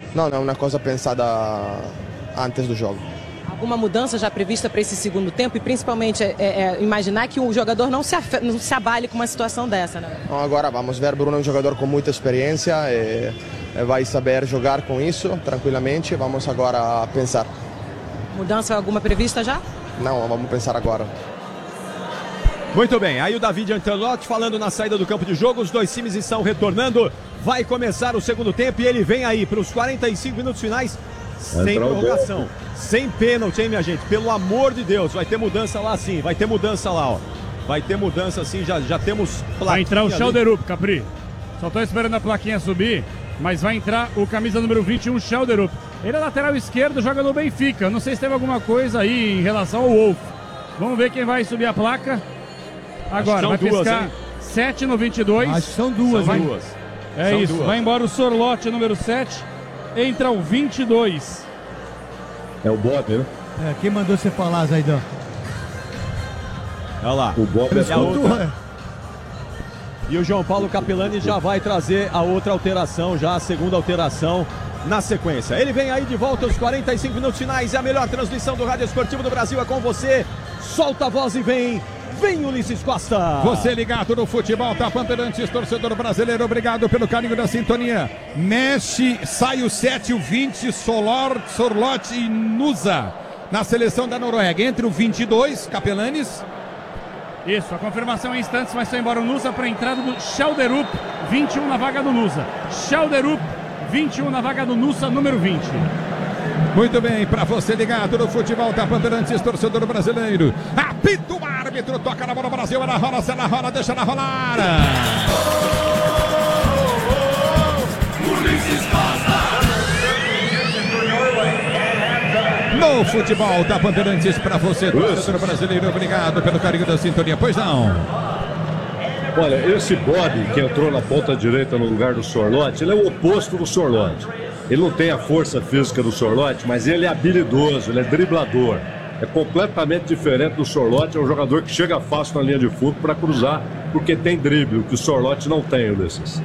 Não, é uma coisa pensada antes do jogo. Alguma mudança já prevista para esse segundo tempo e principalmente imaginar que o jogador não se abale com uma situação dessa, né? Então, agora vamos ver, Bruno é um jogador com muita experiência e vai saber jogar com isso tranquilamente. Vamos agora pensar. Mudança alguma prevista já? Não, vamos pensar agora. Muito bem, aí o David Ancelotti falando na saída do campo de jogo, os dois times estão retornando, vai começar o segundo tempo e ele vem aí para os 45 minutos finais, sem prorrogação, sem pênalti, hein, minha gente? Pelo amor de Deus, vai ter mudança lá sim, vai ter mudança lá, ó. Vai ter mudança sim, já temos plaquinha. Vai entrar o Schelderup, Capri. Só tô esperando a plaquinha subir, mas vai entrar o camisa número 21, Schelderup. Ele é lateral esquerdo, joga no Benfica. Não sei se teve alguma coisa aí em relação ao Wolf. Vamos ver quem vai subir a placa. Agora, vai piscar 7 no 22. Acho que são duas, hein? Duas. É São isso, duas. vai embora o Sorlote, número 7. Entra o 22. É o Bob, né? Quem mandou você falar, Zaidan? Olha lá. O Bob é outra. E o João Paulo Capelani já vai trazer a outra alteração, já a segunda alteração na sequência. Ele vem aí de volta aos 45 minutos finais. É a melhor transmissão do Rádio Esportivo do Brasil. É com você. Solta a voz e vem Ulisses Costa. Você ligado no futebol, tá Bandeirantes, torcedor brasileiro, obrigado pelo carinho da sintonia. Mexe, sai o 7, o 20, Sorlote e Nusa na seleção da Noruega. Entre o 22, Capelanes. Isso, a confirmação em instantes, vai ser embora o Nusa para a entrada do Schelderup, 21 na vaga do Nusa. Schelderup, 21 na vaga do Nusa, número 20. Muito bem, para você ligado no futebol, tá Bandeirantes, torcedor brasileiro. Apita o árbitro, toca na bola, Brasil, ela rola, se ela rola, deixa ela rolar. No futebol da Bandeirantes, para você, torcedor brasileiro, obrigado pelo carinho da sintonia. Pois não. Olha, esse Bob que entrou na ponta direita no lugar do Sorlote, ele é o oposto do Sorlote. Ele não tem a força física do Sorlote, mas ele é habilidoso, ele é driblador. É completamente diferente do Sorlote, é um jogador que chega fácil na linha de fundo para cruzar, porque tem drible, o que o Sorlote não tem, Ulisses.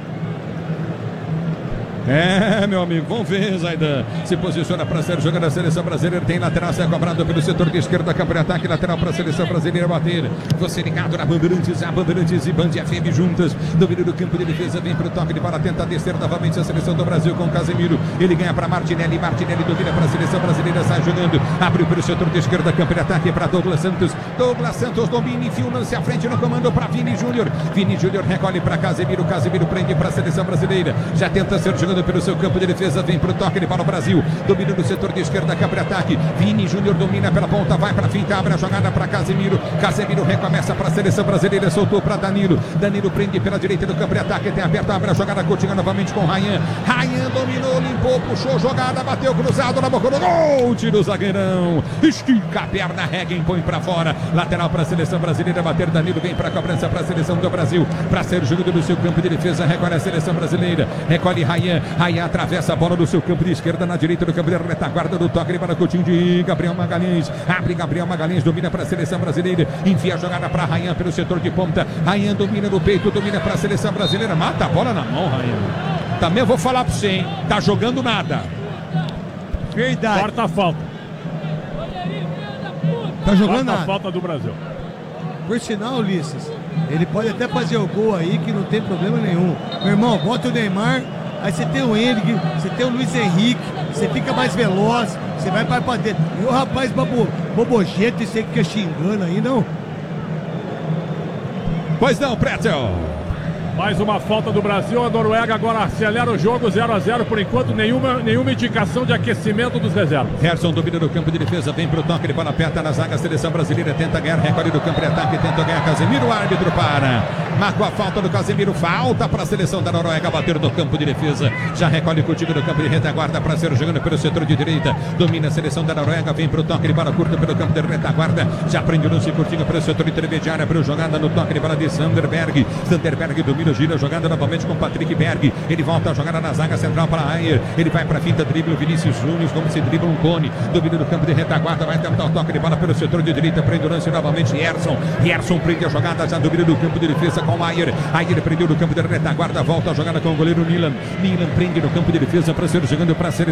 É, meu amigo, vamos ver, Zaidan. Se posiciona para ser jogada a seleção brasileira. Tem lateral, sai cobrado pelo setor de esquerda, campo de ataque, lateral para a seleção brasileira bater. Você ligado na Bandeirantes, a Bandeirantes e Band FM juntas. Domínio do campo de defesa, vem para o toque de bola, tenta descer novamente a seleção do Brasil com Casemiro. Ele ganha para Martinelli, Martinelli domina para a seleção brasileira, sai jogando. Abriu pelo setor de esquerda, campo de ataque para Douglas Santos. Douglas Santos domina, enfia o lance à frente no comando para Vini Júnior. Vini Júnior recolhe para Casemiro, Casemiro prende para a seleção brasileira. Já tenta ser jogando pelo seu campo de defesa, vem para o toque de bola o Brasil, domina no setor de esquerda, campo de ataque, Vini Júnior domina pela ponta, vai para a finta, abre a jogada para Casemiro, Casemiro recomeça para a seleção brasileira, soltou para Danilo, Danilo prende pela direita do campo de ataque, tem aberto, abre a jogada, continua novamente com Ryan, Ryan dominou, limpou, puxou jogada, bateu cruzado na boca do gol, tira o zagueirão, estica a perna, rega, impõe para fora, lateral para a seleção brasileira, bater Danilo, vem para a cobrança para a seleção do Brasil, para ser jogado no seu campo de defesa, recolhe a seleção brasileira, recolhe Ryan, Ryan atravessa a bola do seu campo de esquerda, na direita do campo de retaguarda do toque para Coutinho de Gabriel Magalhães, abre Gabriel Magalhães, domina para a seleção brasileira, enfia a jogada para Ryan pelo setor de ponta, Ryan domina no peito, domina para a seleção brasileira, mata a bola na mão, Ryan. Também eu vou falar para você, hein, tá jogando nada. Verdade. Quarta falta. Tá jogando Quarta nada. falta do Brasil. Por sinal, Ulisses, ele pode até fazer o gol aí que não tem problema nenhum. Meu irmão, bota o Neymar. Aí você tem o Henrique, você tem o Luiz Henrique, você fica mais veloz, você vai para dentro. E o rapaz bobojento, esse aí que fica xingando aí, não? Pois não, Pretzel. Mais uma falta do Brasil, a Noruega agora acelera o jogo, 0-0 por enquanto, nenhuma indicação de aquecimento dos reservas. Gerson domina no campo de defesa, vem pro toque de bola, aperta na zaga, a seleção brasileira tenta ganhar, recolhe do campo de ataque, tenta ganhar Casemiro, o árbitro para. Marcou a falta do Casemiro, falta para a seleção da Noruega, bater no campo de defesa, já recolhe contigo no campo de retaguarda, para ser jogando pelo setor de direita, domina a seleção da Noruega, vem pro toque de bola curta pelo campo de retaguarda, já prende o lance curtinho pelo setor intermediário, para jogada no toque de bola de Sanderberg, Sanderberg domina, gira, jogando novamente com Patrick Berg, ele volta a jogada na zaga central para Ayer, ele vai para a finta, dribla o Vinícius Júnior, como se dribla um cone, domina no campo de retaguarda, vai tentar o toque de bola pelo setor de direita, prende o lance novamente, Gerson prende a jogada, já domina no campo de defesa com Ayer, Ayer prendeu no campo de retaguarda, volta a jogada com o goleiro Nilan prende no campo de defesa para ser jogando para ser